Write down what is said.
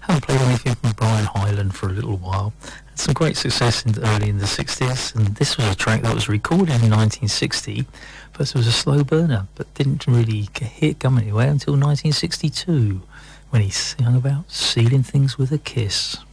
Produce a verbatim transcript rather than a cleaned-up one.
Haven't played anything from Brian Hyland for a little while. Had some great success in early in the sixties, and this was a track that was recorded in nineteen sixty. First it was a slow burner, but didn't really get hit come anywhere until nineteen sixty-two, when he sang about sealing things with a kiss.